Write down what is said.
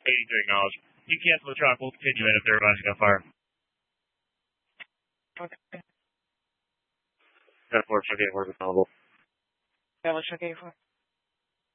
82 acknowledged. You cancel the truck. We'll continue in if they're about to go fire. Okay. That 4 truck 8 work available. Yeah, let's check 84.